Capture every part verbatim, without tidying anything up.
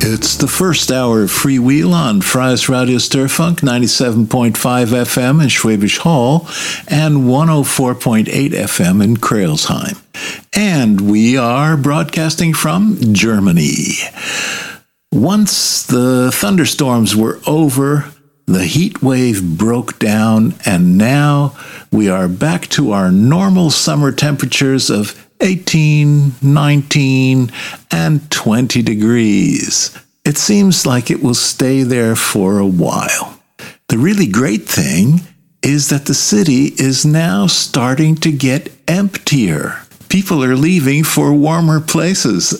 It's the first hour of Free Wheel on Freies Radio Sturfunk, ninety-seven point five F M in Schwäbisch Hall and one oh four point eight F M in Kreilsheim. And we are broadcasting from Germany. Once the thunderstorms were over, the heat wave broke down, and now we are back to our normal summer temperatures of eighteen, nineteen, and twenty degrees. It seems like it will stay there for a while. The really great thing is that the city is now starting to get emptier. People are leaving for warmer places.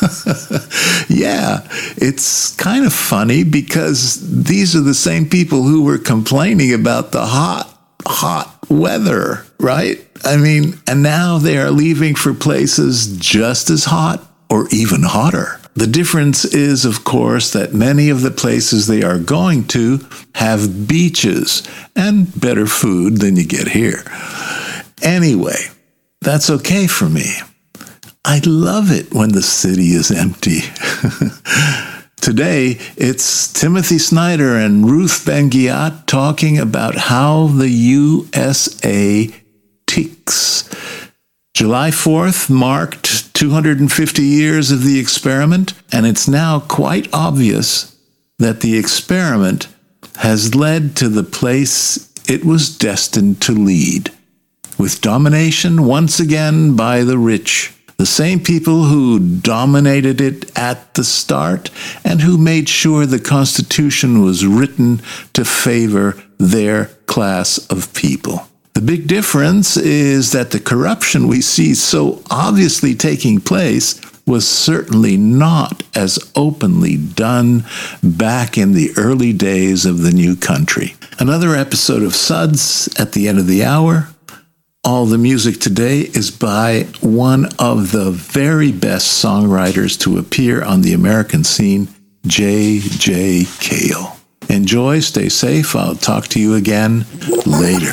Yeah, it's kind of funny because these are the same people who were complaining about the hot, hot weather, right? I mean, and now they are leaving for places just as hot or even hotter. The difference is, of course, that many of the places they are going to have beaches and better food than you get here. Anyway, that's okay for me. I love it when the city is empty. Today, it's Timothy Snyder and Ruth Ben-Ghiat talking about how the U S A ticks. July fourth marked two hundred fifty years of the experiment, and it's now quite obvious that the experiment has led to the place it was destined to lead, with domination once again by the rich. The same people who dominated it at the start and who made sure the Constitution was written to favor their class of people. The big difference is that the corruption we see so obviously taking place was certainly not as openly done back in the early days of the new country. Another episode of Suds at the end of the hour. All the music today is by one of the very best songwriters to appear on the American scene, J J. Cale. Enjoy, stay safe. I'll talk to you again later.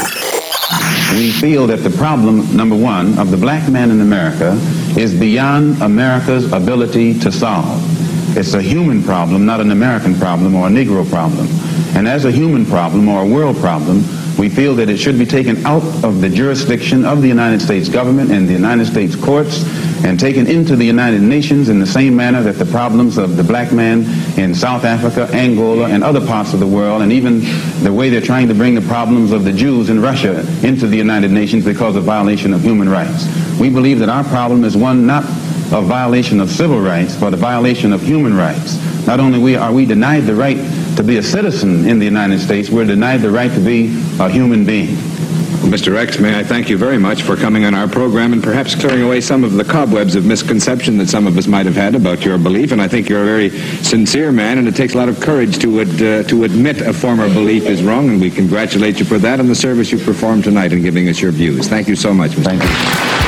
We feel that the problem, number one, of the black man in America is beyond America's ability to solve. It's a human problem, not an American problem or a Negro problem. And as a human problem or a world problem, we feel that it should be taken out of the jurisdiction of the United States government and the United States courts and taken into the United Nations in the same manner that the problems of the black man in South Africa, Angola, and other parts of the world, and even the way they're trying to bring the problems of the Jews in Russia into the United Nations because of violation of human rights. We believe that our problem is one not of violation of civil rights, but a violation of human rights. Not only are we denied the right to be a citizen in the United States, we're denied the right to be a human being. Well, Mister X, may I thank you very much for coming on our program and perhaps clearing away some of the cobwebs of misconception that some of us might have had about your belief. And I think you're a very sincere man, and it takes a lot of courage to ad, uh, to admit a former belief is wrong, and we congratulate you for that and the service you performed tonight in giving us your views. Thank you so much, Mister Thank you.